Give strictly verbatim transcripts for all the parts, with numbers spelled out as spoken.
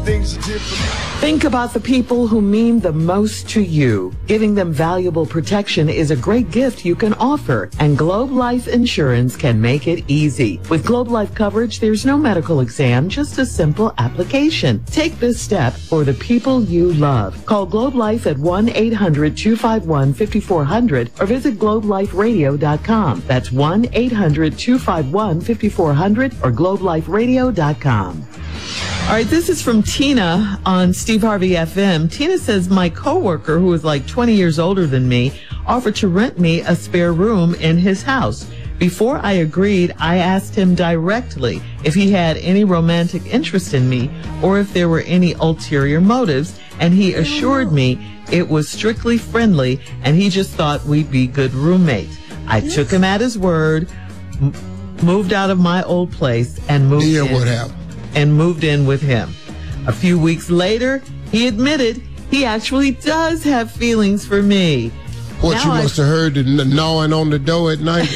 things are different. Think about the people who mean the most to you. Giving them valuable protection is a great gift you can offer, and Globe Life Insurance can make it easy. With Globe Life coverage, there's no medical exam, just a simple application. Take this step for the people you love. Call Globe Life at one eight hundred two five one five four zero zero or visit globe life radio dot com. That's one eight hundred two five one five four zero zero or globe life radio dot com. All right, this is from Tina on Steve Harvey F M. Tina says, my coworker, who is like twenty years older than me, offered to rent me a spare room in his house. Before I agreed, I asked him directly if he had any romantic interest in me or if there were any ulterior motives, and he assured me it was strictly friendly and he just thought we'd be good roommates. I yes. took him at his word, m- moved out of my old place, and moved yeah, in. what happened? And moved in with him. A few weeks later, he admitted he actually does have feelings for me. What, now you I, must have heard the gnawing on the door at night?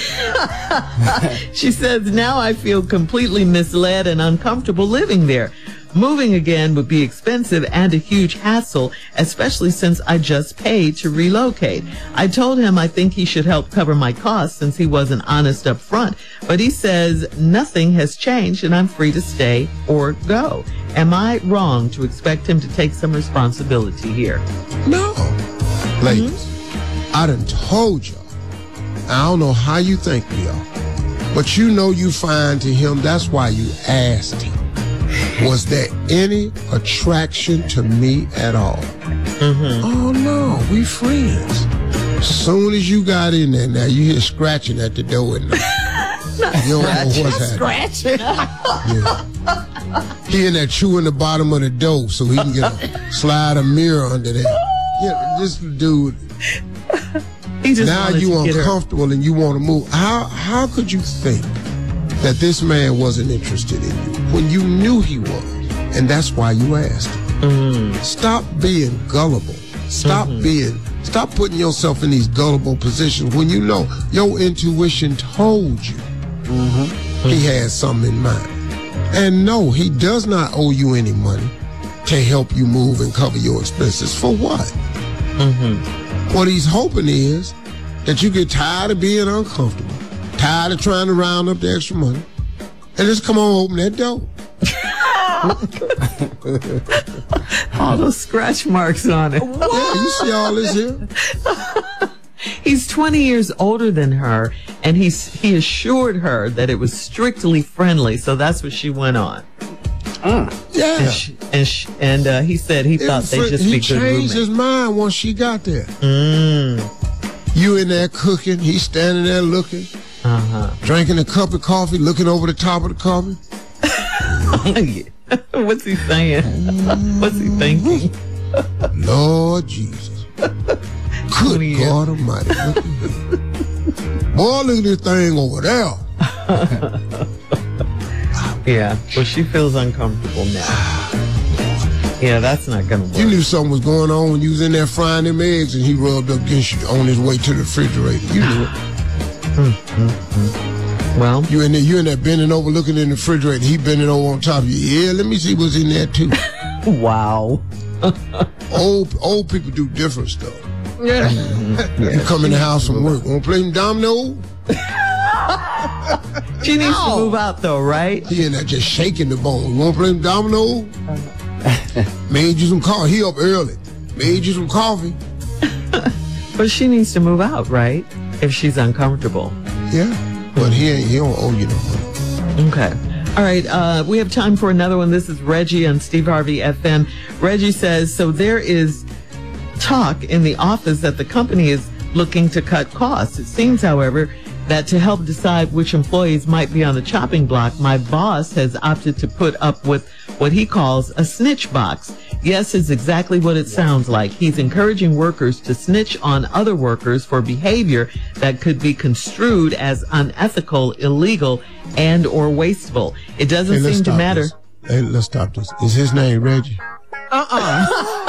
She says, now I feel completely misled and uncomfortable living there. Moving again would be expensive and a huge hassle, especially since I just paid to relocate. I told him I think he should help cover my costs since he wasn't honest up front, but he says nothing has changed and I'm free to stay or go. Am I wrong to expect him to take some responsibility here? No. Ladies, mm-hmm. I done told y'all. I don't know how you think we are, but you know you fine to him. That's why you asked him. Was there any attraction to me at all? Mm-hmm. Oh, no, we friends. As soon as you got in there, now you hear scratching at the door at night. You don't know what's scratching. Yeah. He in there chewing the bottom of the door so he can get a slide a mirror under there. Yeah, this dude. He just now you uncomfortable and you want to move. How how could you think that this man wasn't interested in you when you knew he was, and that's why you asked him? Mm. Stop being gullible. Stop mm-hmm. being, stop putting yourself in these gullible positions when you know your intuition told you mm-hmm. he had something in mind. And no, he does not owe you any money to help you move and cover your expenses. For what? Mm-hmm. What he's hoping is that you get tired of being uncomfortable, tired of trying to round up the extra money, and just come on, open that door. All those scratch marks on it. What? Yeah, you see all this here? He's twenty years older than her, and he's he assured her that it was strictly friendly, so that's what she went on. Mm. Yeah. And, she, and, she, and uh, he said he thought they'd just be good roommates. He changed his mind once she got there. Mm. You in there cooking, he's standing there looking, uh-huh. drinking a cup of coffee, looking over the top of the coffee. What's he saying? What's he thinking? Lord Jesus. Good God Almighty. Look at me. Boy, look at this thing over there. Yeah, well, she feels uncomfortable now. Yeah, that's not going to work. You knew something was going on when you was in there frying them eggs and he rubbed up against you on his way to the refrigerator. You knew it. Mm-hmm. Well, you in there, you in there bending over, looking in the refrigerator. He bending over on top of you. Yeah, let me see what's in there too. Wow. old old people do different stuff. Yeah. You come in the house from work. Want to play some domino? She needs no. to move out though, right? He in there just shaking the bone. Want to play some domino? Made you some coffee. He up early. Made you some coffee. But she needs to move out, right? If she's uncomfortable. Yeah. But he ain't, he don't owe you no money. Okay. All right. Uh, we have time for another one. This is Reggie on Steve Harvey F M. Reggie says, so there is talk in the office that the company is looking to cut costs. It seems, however, that to help decide which employees might be on the chopping block, my boss has opted to put up with what he calls a snitch box. Yes, it's exactly what it sounds like. He's encouraging workers to snitch on other workers for behavior that could be construed as unethical, illegal, and or wasteful. It doesn't hey, seem to matter. This. Hey, let's stop this. Is his name Reggie? Uh-uh.